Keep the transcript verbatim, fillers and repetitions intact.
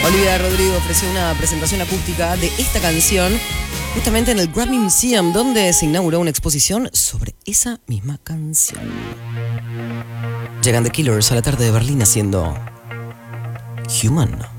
Olivia Rodrigo ofreció una presentación acústica de esta canción justamente en el Grammy Museum, donde se inauguró una exposición sobre esa misma canción. Llegan The Killers a la tarde de Berlín haciendo Human.